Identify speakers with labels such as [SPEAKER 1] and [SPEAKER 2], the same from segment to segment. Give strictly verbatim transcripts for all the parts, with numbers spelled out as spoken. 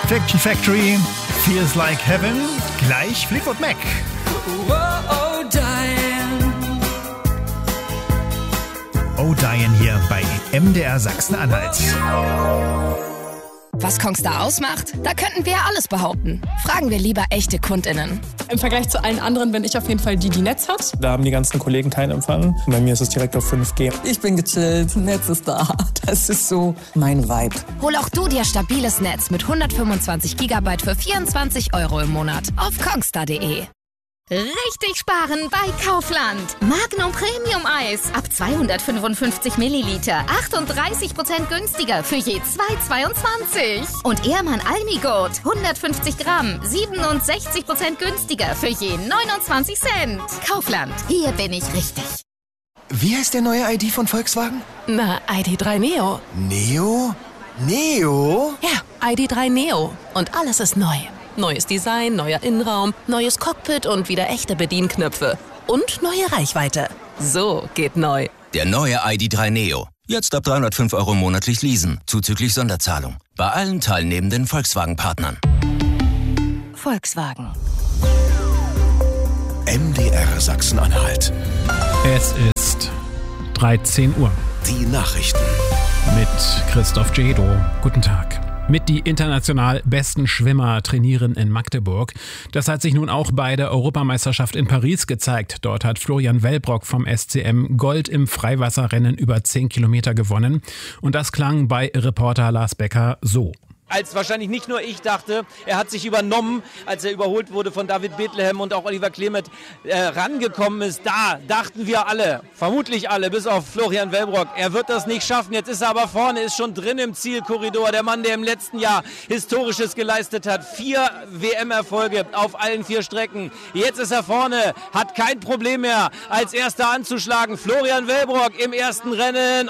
[SPEAKER 1] Fiction Factory, Feels Like Heaven, gleich Fleetwood Mac.
[SPEAKER 2] Oh, oh, Diane.
[SPEAKER 1] Oh, Diane hier bei M D R Sachsen-Anhalt.
[SPEAKER 3] Was Kongstar ausmacht? Da könnten wir ja alles behaupten. Fragen wir lieber echte KundInnen.
[SPEAKER 4] Im Vergleich zu allen anderen bin ich auf jeden Fall die, die Netz hat.
[SPEAKER 5] Da haben die ganzen Kollegen keinen Empfang. Bei mir ist es direkt auf fünf G.
[SPEAKER 6] Ich bin gechillt, Netz ist da. Das ist so mein Vibe.
[SPEAKER 3] Hol auch du dir stabiles Netz mit hundertfünfundzwanzig Gigabyte für vierundzwanzig Euro im Monat auf kongstar punkt de.
[SPEAKER 7] Richtig sparen bei Kaufland. Magnum Premium Eis ab zweihundertfünfundfünfzig Milliliter. achtunddreißig Prozent günstiger für je zwei Euro zweiundzwanzig. Und Ehrmann Almigurt hundertfünfzig Gramm. siebenundsechzig Prozent günstiger für je neunundzwanzig Cent. Kaufland, hier bin ich richtig.
[SPEAKER 8] Wie heißt der neue I D von Volkswagen?
[SPEAKER 9] Na, I D drei Neo.
[SPEAKER 8] Neo? Neo?
[SPEAKER 9] Ja, I D drei Neo. Und alles ist neu. Neues Design, neuer Innenraum, neues Cockpit und wieder echte Bedienknöpfe. Und neue Reichweite. So geht neu.
[SPEAKER 10] Der neue I D drei Neo. Jetzt ab dreihundertfünf Euro monatlich leasen, zuzüglich Sonderzahlung. Bei allen teilnehmenden Volkswagen-Partnern.
[SPEAKER 9] Volkswagen.
[SPEAKER 8] M D R Sachsen-Anhalt.
[SPEAKER 11] Es ist dreizehn Uhr.
[SPEAKER 8] Die Nachrichten.
[SPEAKER 11] Mit Christoph Jedo. Guten Tag. Mit die international besten Schwimmer trainieren in Magdeburg. Das hat sich nun auch bei der Europameisterschaft in Paris gezeigt. Dort hat Florian Wellbrock vom S C M Gold im Freiwasserrennen über zehn Kilometer gewonnen. Und das klang bei Reporter Lars Becker so.
[SPEAKER 12] Als wahrscheinlich nicht nur ich dachte, er hat sich übernommen, als er überholt wurde von David Bethlehem und auch Oliver Clement äh, rangekommen ist. Da dachten wir alle, vermutlich alle, bis auf Florian Wellbrock, er wird das nicht schaffen. Jetzt ist er aber vorne, ist schon drin im Zielkorridor. Der Mann, der im letzten Jahr Historisches geleistet hat. Vier W M-Erfolge auf allen vier Strecken. Jetzt ist er vorne, hat kein Problem mehr, als Erster anzuschlagen. Florian Wellbrock im ersten Rennen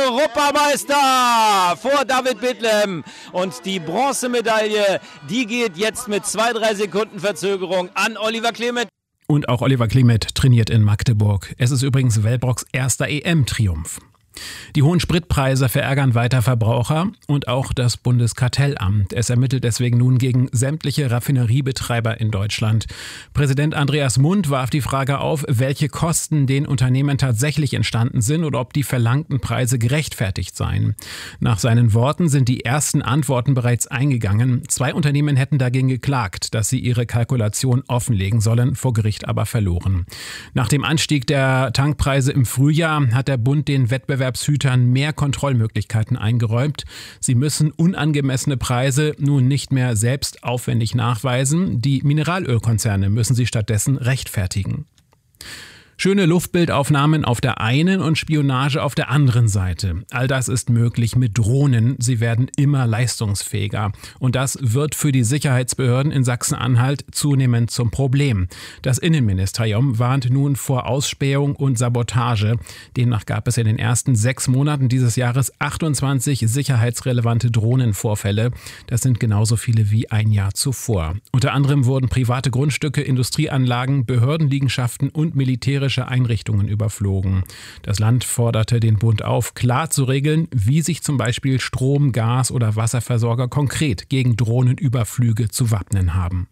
[SPEAKER 12] Europameister vor David Bethlehem. Und die Die Bronzemedaille, die geht jetzt mit zwei, drei Sekunden Verzögerung an Oliver Clement.
[SPEAKER 11] Und auch Oliver Clement trainiert in Magdeburg. Es ist übrigens Wellbrocks erster E M-Triumph. Die hohen Spritpreise verärgern weiter Verbraucher und auch das Bundeskartellamt. Es ermittelt deswegen nun gegen sämtliche Raffineriebetreiber in Deutschland. Präsident Andreas Mund warf die Frage auf, welche Kosten den Unternehmen tatsächlich entstanden sind oder ob die verlangten Preise gerechtfertigt seien. Nach seinen Worten sind die ersten Antworten bereits eingegangen. Zwei Unternehmen hätten dagegen geklagt, dass sie ihre Kalkulation offenlegen sollen, vor Gericht aber verloren. Nach dem Anstieg der Tankpreise im Frühjahr hat der Bund den Wettbewerb Wettbewerbshütern mehr Kontrollmöglichkeiten eingeräumt. Sie müssen unangemessene Preise nun nicht mehr selbst aufwendig nachweisen. Die Mineralölkonzerne müssen sie stattdessen rechtfertigen. Schöne Luftbildaufnahmen auf der einen und Spionage auf der anderen Seite. All das ist möglich mit Drohnen. Sie werden immer leistungsfähiger. Und das wird für die Sicherheitsbehörden in Sachsen-Anhalt zunehmend zum Problem. Das Innenministerium warnt nun vor Ausspähung und Sabotage. Demnach gab es in den ersten sechs Monaten dieses Jahres achtundzwanzig sicherheitsrelevante Drohnenvorfälle. Das sind genauso viele wie ein Jahr zuvor. Unter anderem wurden private Grundstücke, Industrieanlagen, Behördenliegenschaften und militärische Einrichtungen überflogen. Das Land forderte den Bund auf, klar zu regeln, wie sich zum Beispiel Strom-, Gas- oder Wasserversorger konkret gegen Drohnenüberflüge zu wappnen haben.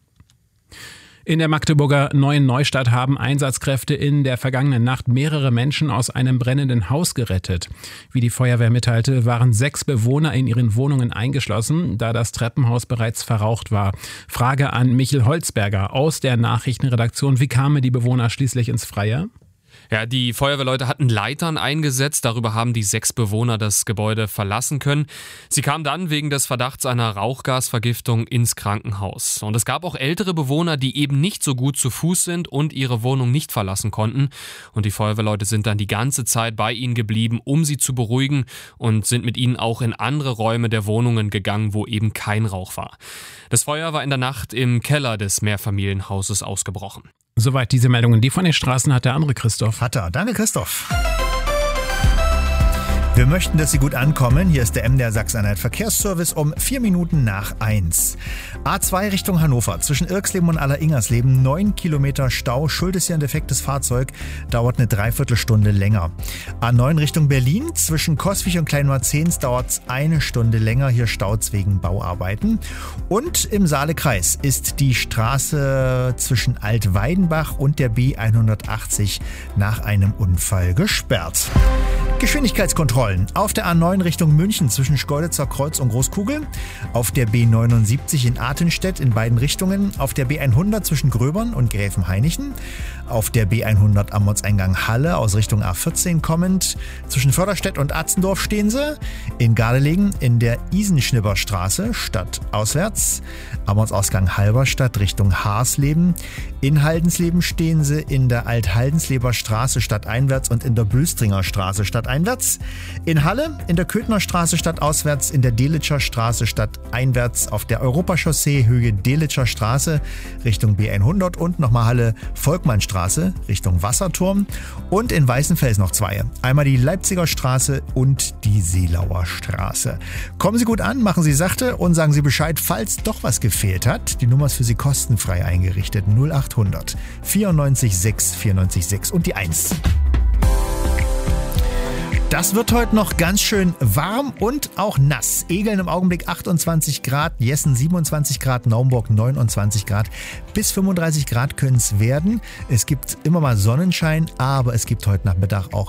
[SPEAKER 11] In der Magdeburger Neuen Neustadt haben Einsatzkräfte in der vergangenen Nacht mehrere Menschen aus einem brennenden Haus gerettet. Wie die Feuerwehr mitteilte, waren sechs Bewohner in ihren Wohnungen eingeschlossen, da das Treppenhaus bereits verraucht war. Frage an Michel Holzberger aus der Nachrichtenredaktion. Wie kamen die Bewohner schließlich ins Freie?
[SPEAKER 13] Ja, die Feuerwehrleute hatten Leitern eingesetzt. Darüber haben die sechs Bewohner das Gebäude verlassen können. Sie kamen dann wegen des Verdachts einer Rauchgasvergiftung ins Krankenhaus. Und es gab auch ältere Bewohner, die eben nicht so gut zu Fuß sind und ihre Wohnung nicht verlassen konnten. Und die Feuerwehrleute sind dann die ganze Zeit bei ihnen geblieben, um sie zu beruhigen, und sind mit ihnen auch in andere Räume der Wohnungen gegangen, wo eben kein Rauch war. Das Feuer war in der Nacht im Keller des Mehrfamilienhauses ausgebrochen.
[SPEAKER 11] Soweit diese Meldungen. Die von den Straßen hat der andere Christoph.
[SPEAKER 1] Hat er. Danke, Christoph. Wir möchten, dass Sie gut ankommen. Hier ist der M D R Sachsen-Anhalt Verkehrsservice um vier Minuten nach eins. A zwei Richtung Hannover, zwischen Irksleben und Aller-Ingersleben, neun Kilometer Stau. Schuld ist hier ein defektes Fahrzeug, dauert eine Dreiviertelstunde länger. A neun Richtung Berlin, zwischen Coswig und Kleinmarzens dauert es eine Stunde länger. Hier staut's wegen Bauarbeiten. Und im Saalekreis ist die Straße zwischen Altweidenbach und der B hundertachtzig nach einem Unfall gesperrt. Geschwindigkeitskontrollen auf der A neun Richtung München zwischen Schkeuditzer Kreuz und Großkugel, auf der B neunundsiebzig in Artenstedt in beiden Richtungen, auf der B hundert zwischen Gröbern und Gräfenhainichen, auf der B hundert am Ortseingang Halle aus Richtung A vierzehn kommend, zwischen Förderstedt und Atzendorf stehen sie, in Gardelegen in der Isenschnibberstraße stadtauswärts, am Ortsausgang Halberstadt Richtung Haarsleben, in Haldensleben stehen sie in der Alt-Haldensleber Straße stadteinwärts und in der Bülstringer Straße stadteinwärts. In Halle, in der Köthner Straße stadtauswärts, in der Delitscher Straße stadteinwärts, auf der Europachaussee Höhe Delitscher Straße Richtung B hundert und nochmal Halle Volkmannstraße Richtung Wasserturm. Und in Weißenfels noch zwei. Einmal die Leipziger Straße und die Seelauer Straße. Kommen Sie gut an, machen Sie sachte und sagen Sie Bescheid, falls doch was gefehlt hat. Die Nummer ist für Sie kostenfrei eingerichtet. null achthundert vierundneunzig sechs vierundneunzig sechs und die eins. Das wird heute noch ganz schön warm und auch nass. Egeln im Augenblick achtundzwanzig Grad, Jessen siebenundzwanzig Grad, Naumburg neunundzwanzig Grad. Bis fünfunddreißig Grad können es werden. Es gibt immer mal Sonnenschein, aber es gibt heute Nachmittag auch